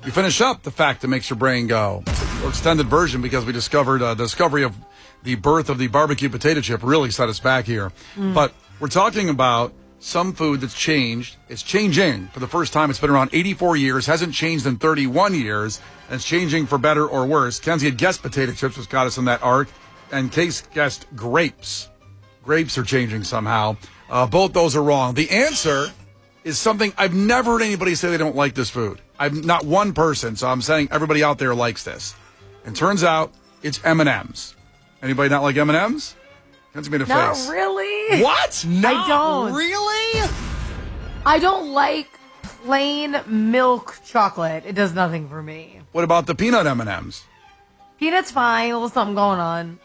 We finish up the fact that makes your brain go. Or extended version because we discovered the discovery of the birth of the barbecue potato chip really set us back here. But we're talking about some food that's changed. It's changing for the first time. It's been around 84 years, hasn't changed in 31 years, and it's changing for better or worse. Kenzie had guessed potato chips, which got us in that arc, and Case guessed grapes. Grapes are changing somehow. Both those are wrong. The answer is something I've never heard anybody say they don't like this food. I'm not one person, so I'm saying everybody out there likes this. And turns out it's M&M's. Anybody not like M&M's? Kenzie made a face. Not really. What? I don't. Really? I don't like plain milk chocolate. It does nothing for me. What about the peanut M&M's? Peanut's fine. A little something going on.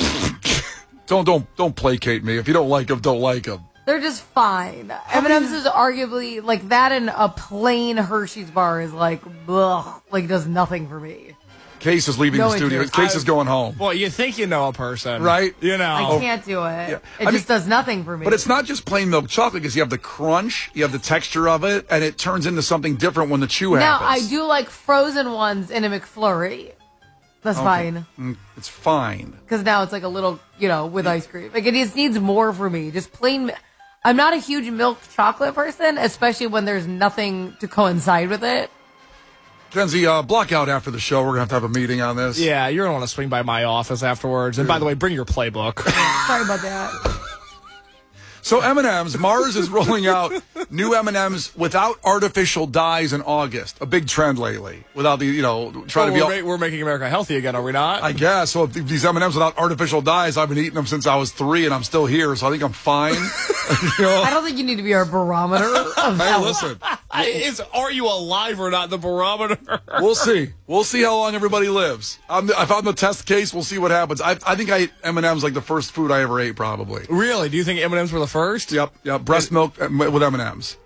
Don't placate me. If you don't like them, don't like them. They're just fine. M&M's is arguably like that, and a plain Hershey's bar is like, ugh, like does nothing for me. Case is leaving No the studio. interest. Case is going home. Well, you think you know a person. Right. You know. I can't do it. Yeah. It just does nothing for me. But it's not just plain milk chocolate because you have the crunch, you have the texture of it, and it turns into something different when the chew now, happens. I do like frozen ones in a McFlurry. That's fine. It's fine. Because now it's like a little, with ice cream. Like, it just needs more for me. Just plain. I'm not a huge milk chocolate person, especially when there's nothing to coincide with it. Kenzie, block out after the show. We're going to have a meeting on this. Yeah, you're going to want to swing by my office afterwards. And by the way, bring your playbook. Sorry about that. So M&M's, Mars is rolling out new M&M's without artificial dyes in August. A big trend lately. Without the, trying to be... We're making America healthy again, are we not? I guess. So if these M&M's without artificial dyes, I've been eating them since I was 3 and I'm still here, so I think I'm fine. I don't think you need to be our barometer of Hey, health. listen. Are you alive or not the barometer? We'll see. We'll see how long everybody lives. If I'm the test case, we'll see what happens. I think I ate M&M's like the first food I ever ate, probably. Really? Do you think M&M's were the first? Yep. Breast milk with M&M's.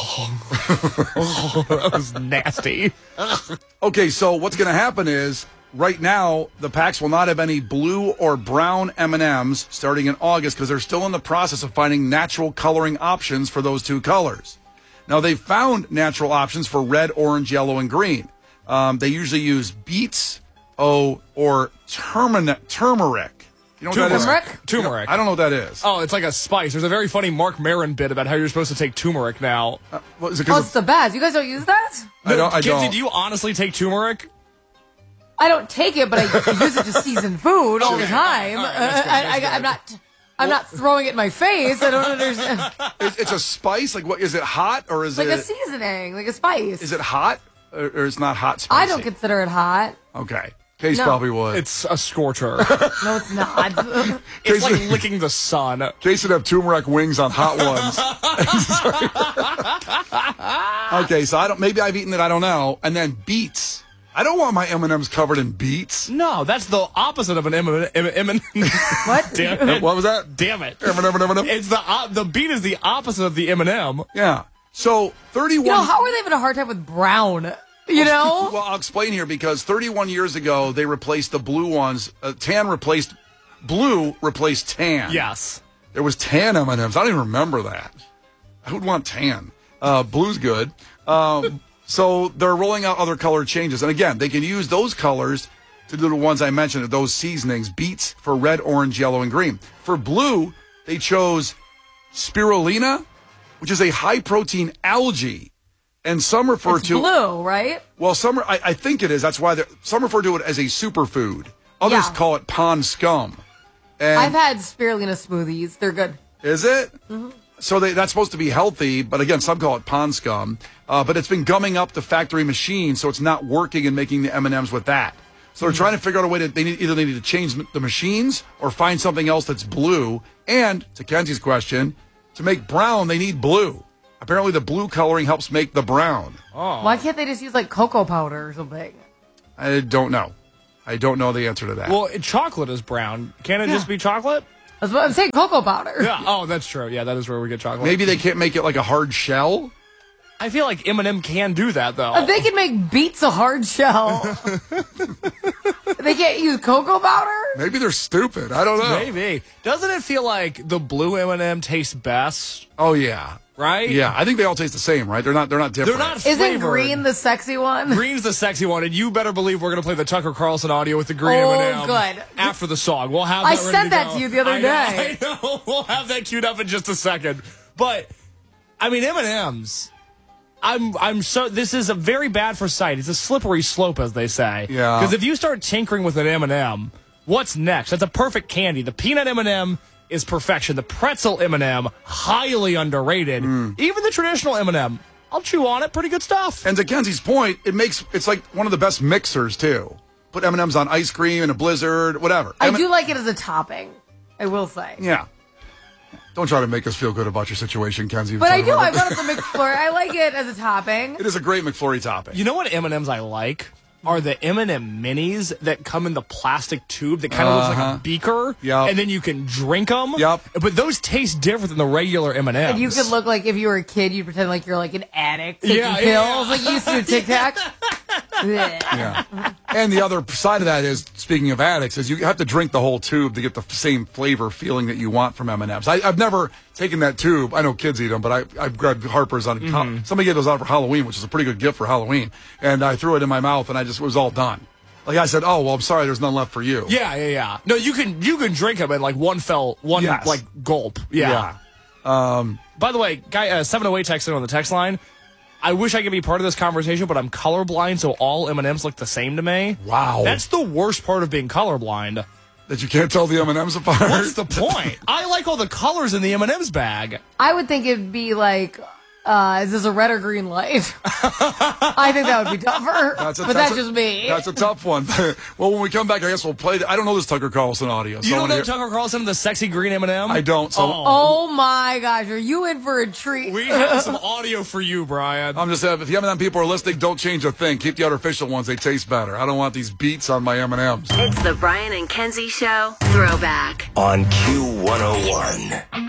Oh, that was nasty. Okay, so what's going to happen is, right now, the packs will not have any blue or brown M&M's starting in August because they're still in the process of finding natural coloring options for those two colors. Now, they've found natural options for red, orange, yellow, and green. They usually use beets or turmeric. You know what that is? Turmeric. I don't know what that is. Oh, it's like a spice. There's a very funny Mark Maron bit about how you're supposed to take turmeric now. Is it Oh, it's the best. You guys don't use that? I don't. Kinsey, do you honestly take turmeric? I don't take it, but I use it to season food all the time. All right, that's good. I'm not throwing it in my face. I don't understand. It's a spice? Like, what? Is it hot or is Like it... a seasoning, like a spice. Is it hot or it's not hot spicy? I don't consider it hot. Okay. Case No. probably would. It's a scorcher. No, it's not. It's like licking the sun. Case would have turmeric wings on hot ones. Okay, so maybe I've eaten it, I don't know. And then beets. I don't want my M&Ms covered in beets. No, that's the opposite of an M&M. What? Damn it. What was that? Damn it. M&M. It's the beet is the opposite of the M&M. Yeah. So 31... How are they having a hard time with brown? Well, I'll explain here because 31 years ago, they replaced the blue ones. Blue replaced tan. Yes. There was tan M&Ms. I don't even remember that. I would want tan. Blue's good. So they're rolling out other color changes. And again, they can use those colors to do the ones I mentioned, those seasonings. Beets for red, orange, yellow, and green. For blue, they chose spirulina, which is a high-protein algae. And some refer It's to... blue, right? Well, I think it is. That's why some refer to it as a superfood. Others call it pond scum. And I've had spirulina smoothies. They're good. Is it? Mm-hmm. So that's supposed to be healthy, but again, some call it pond scum. But it's been gumming up the factory machine, so it's not working and making the M&Ms with that. So they're trying to figure out a way they need to change the machines or find something else that's blue. And, to Kenzie's question, to make brown, they need blue. Apparently, the blue coloring helps make the brown. Oh. Why can't they just use like cocoa powder or something? I don't know. I don't know the answer to that. Well, chocolate is brown. Can't it just be chocolate? That's what I'm saying, cocoa powder. Yeah. Oh, that's true. Yeah, that is where we get chocolate. Maybe they can't make it like a hard shell? I feel like M&M can do that, though. If they can make beets a hard shell, they can't use cocoa powder? Maybe they're stupid. I don't know. Maybe. Doesn't it feel like the blue M&M tastes best? Oh, yeah. right? Yeah, I think they all taste the same, right? They're not different. They're not Isn't flavored. green the sexy one? Green's the sexy one, and you better believe we're going to play the Tucker Carlson audio with the green Oh, M&M good. after the song. We'll have. I that ready sent that go. to you the other day. I know. We'll have that queued up in just a second. But I mean, M&Ms. I'm so. This is a very bad for sight. It's a slippery slope, as they say. Yeah. Because if you start tinkering with an M&M, what's next? That's a perfect candy. The peanut M&M is perfection. The pretzel M&M, highly underrated. Even the traditional M&M, I'll chew on it. Pretty good stuff. And to Kenzie's point, it's like one of the best mixers too. Put M&Ms on ice cream in a blizzard, whatever. I do like it as a topping, I will say. Yeah. Don't try to make us feel good about your situation, Kenzie. But I do. I brought up the McFlurry. I like it as a topping. It is a great McFlurry topping. You know what M&Ms I like? Are the M&M minis that come in the plastic tube that kind of looks like a beaker, Yep. and then you can drink them. Yep. But those taste different than the regular M&Ms. And you could look like if you were a kid, you'd pretend like you're like an addict taking Yeah, pills, yeah. like you used to do Tic Tac. Yeah. And the other side of that is, speaking of addicts, is you have to drink the whole tube to get the same flavor feeling that you want from M&Ms. I've never taken that tube. I know kids eat them, but I've grabbed Harper's on somebody gave those out for Halloween, which is a pretty good gift for Halloween. And I threw it in my mouth, and it was all done. Like I said, oh, well, I'm sorry, there's none left for you. Yeah. No, you can drink them in like one Yes. like gulp. Yeah. By the way, guy 708 texted on the text line. I wish I could be part of this conversation, but I'm colorblind, so all M&Ms look the same to me. Wow. That's the worst part of being colorblind. That you can't tell the M&Ms apart. What's the point? I like all the colors in the M&M's bag. I would think it'd be like, is this a red or green light? I think that would be tougher. But that's just me. That's a tough one. Well, when we come back, I guess we'll play. I don't know this Tucker Carlson audio. You don't know Tucker Carlson and the sexy green M&M? I don't. So Oh my gosh, are you in for a treat? we have some audio for you, Brian. I'm just saying, if the M&M people are listening, don't change a thing. Keep the artificial ones. They taste better. I don't want these beats on my M&Ms. It's the Brian and Kenzie Show Throwback on Q101.